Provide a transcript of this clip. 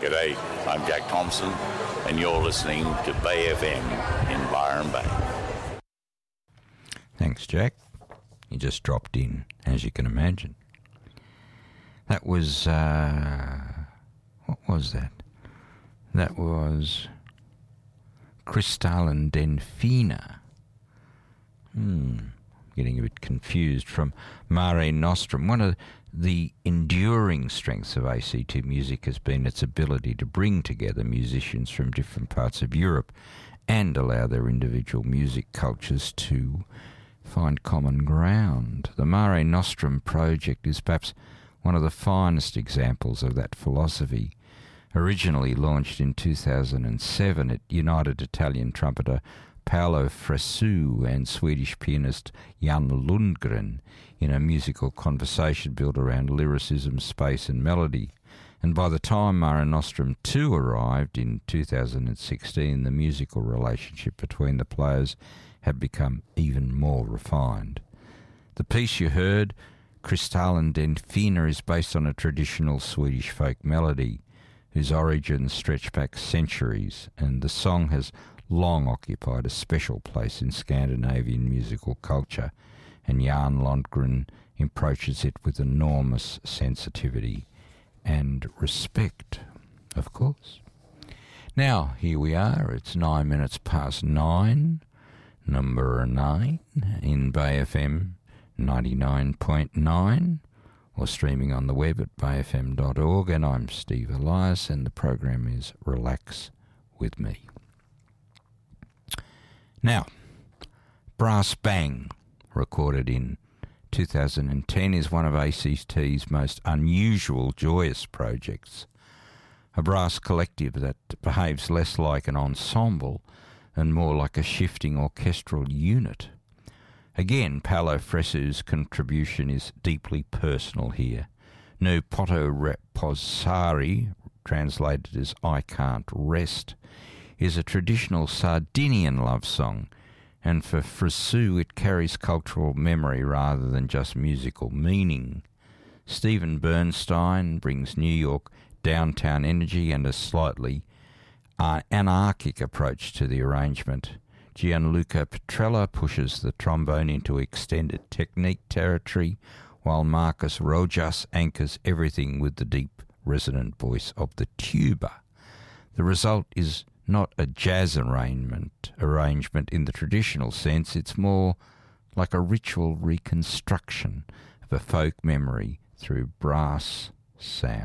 G'day, I'm Jack Thompson, and you're listening to Bay FM in Byron Bay. Thanks, Jack. You just dropped in, as you can imagine. That was, what was that? That was Crystal and Delfina. Getting a bit confused. From Mare Nostrum. One of the enduring strengths of ACT music has been its ability to bring together musicians from different parts of Europe and allow their individual music cultures to find common ground. The Mare Nostrum project is perhaps one of the finest examples of that philosophy. Originally launched in 2007, it united Italian trumpeter Paolo Fresu and Swedish pianist Jan Lundgren in a musical conversation built around lyricism, space and melody. And by the time Mare Nostrum 2 arrived in 2016, the musical relationship between the players had become even more refined. The piece you heard, Crystal and Delfina, is based on a traditional Swedish folk melody whose origins stretch back centuries, and the song has long occupied a special place in Scandinavian musical culture, and Jan Lundgren approaches it with enormous sensitivity and respect, of course. Now, here we are, it's 9 minutes past 9, number 9, in Bay FM 99.9, or streaming on the web at bayfm.org, and I'm Steve Elias, and the program is Relax With Me. Now, Brass Bang, recorded in 2010, is one of ACT's most unusual, joyous projects. A brass collective that behaves less like an ensemble and more like a shifting orchestral unit. Again, Paolo Fresu's contribution is deeply personal here. No poto reposare, translated as I Can't Rest, is a traditional Sardinian love song, and for Fresu it carries cultural memory rather than just musical meaning. Stephen Bernstein brings New York downtown energy and a slightly anarchic approach to the arrangement. Gianluca Petrella pushes the trombone into extended technique territory, while Marcus Rojas anchors everything with the deep, resonant voice of the tuba. The result is not a jazz arrangement in the traditional sense. It's more like a ritual reconstruction of a folk memory through brass sound.